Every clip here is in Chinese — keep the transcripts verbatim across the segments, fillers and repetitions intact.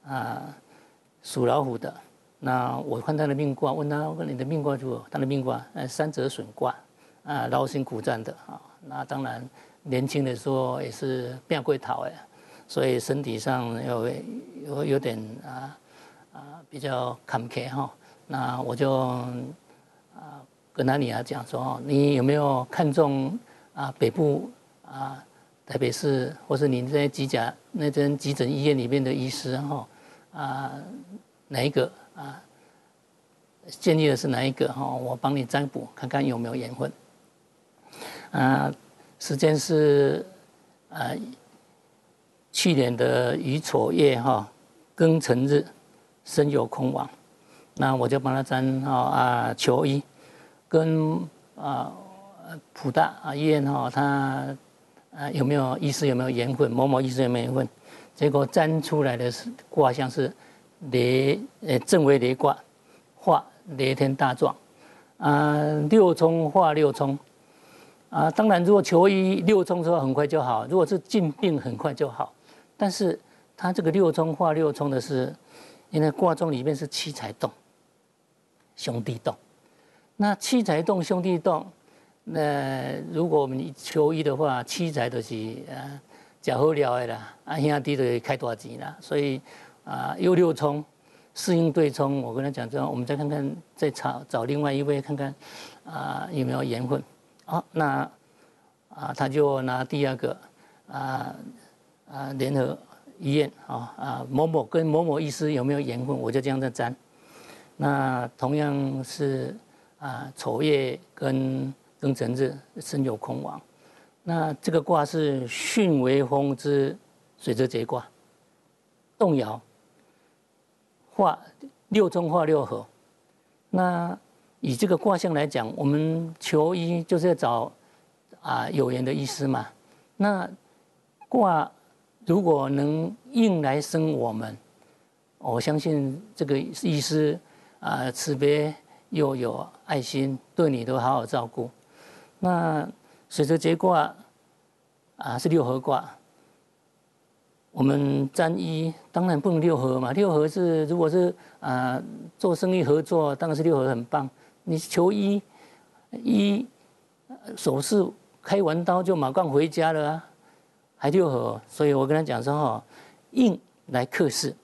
啊属老虎的。那我看他的命卦，问他问你的命卦如何？他的命卦呃三折损卦啊，劳心苦战的啊。那当然年轻的时候也是变贵桃哎，所以身体上有有有点啊啊比较坎坷哈。那我就啊跟他女儿讲说，你有没有看中啊北部啊台北市或是你在急甲那间急诊医院里面的医师哈啊哪一个啊建议的是哪一个哈？我帮你占卜看看有没有缘分。啊，时间是啊去年的乙丑月哈庚辰日申酉空亡。那我就帮他占哈啊求医，跟啊普大啊医院哈他啊有没有医师有没有缘分，某某医师有没有缘分，结果占出来的是卦象是雷呃正为雷卦，化雷天大壮啊六冲化六冲啊，当然如果求医六冲的话很快就好，如果是进病很快就好，但是他这个六冲化六冲的是，因为卦中里面是七财动。兄弟洞，那七财动兄弟洞，那如果我们求医的话，七财就是啊，假好料的啦，啊兄弟就开大钱啦，所以啊又六冲，适应对冲，我跟他讲这样，我们再看看，再找找另外一位看看啊有没有缘分，好、哦，那啊他就拿第二个啊啊联合医院啊啊某某跟某某医师有没有缘分，我就这样在占。那同样是啊丑月跟庚辰日申酉空亡，那这个卦是巽为风之水泽节卦，动摇化六冲化六合。那以这个卦象来讲，我们求医就是要找啊有缘的医师嘛。那卦如果能应来生我们，我相信这个医师。啊，慈悲又有爱心，对你都好好照顾。那水泽节卦啊是六合卦，我们占医当然不能六合嘛，六合是如果是啊做生意合作，当然是六合很棒。你求医医手术开完刀就马上回家了啊，还六合，所以我跟他讲说哈，应来克事。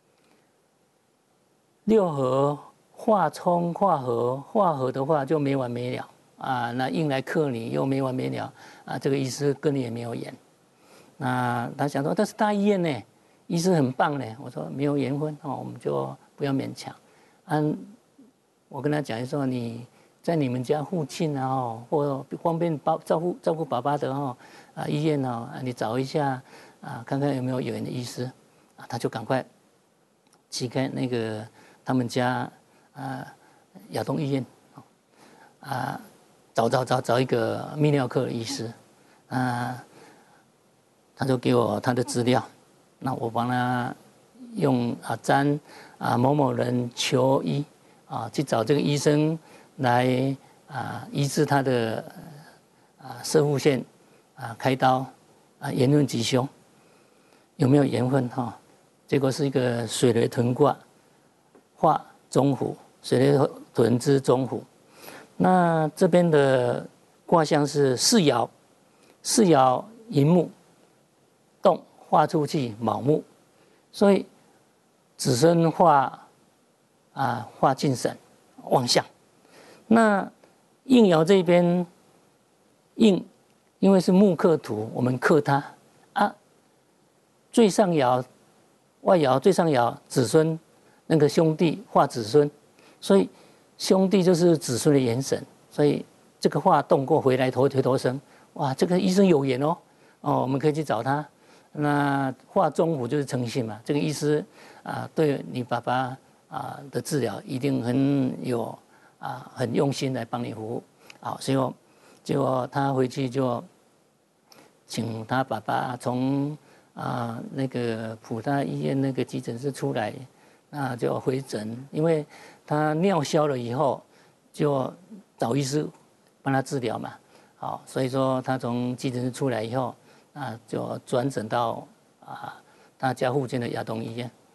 六合化冲化合，化合的话就没完没了啊。那硬来克你又没完没了啊，这个医师跟你也没有缘。那他想说，但是大医院呢，医师很棒呢。我说没有缘分哦，我们就不要勉强。嗯、啊，我跟他讲说，你在你们家附近啊，哦，或方便照照顾照顾爸爸的哦，啊医院哦，你找一下啊，看看有没有有缘的医师啊，他就赶快去看那个。他们家啊，亚东医院啊，找找找找一个泌尿科的医师啊，他就给我他的资料，那我帮他用啊占啊某某人求医啊，去找这个医生来啊医治他的啊射护线啊开刀啊言论吉凶，有没有缘分哈？结果是一个水雷屯卦。化中虎，水雷屯之中虎。那这边的卦象是四爻，四爻寅木动化出去卯木，所以子孙化啊化进神旺相。那应爻这边应，因为是木克土，我们克它啊。最上爻外爻最上爻子孙。那个兄弟化子孙，所以兄弟就是子孙的元神，所以这个化动过回来头回头生，哇，这个医生有缘哦，哦，我们可以去找他。那化中虎就是诚信嘛，这个医师啊，对你爸爸啊的治疗一定很有啊很用心来帮你服务，好，所以结果他回去就请他爸爸从啊那个普大医院那个急诊室出来。那就回诊，因为他尿消了以后，就找医师帮他治疗嘛。好，所以说他从急诊室出来以后，啊，就转诊到啊他家附近的亚东医院。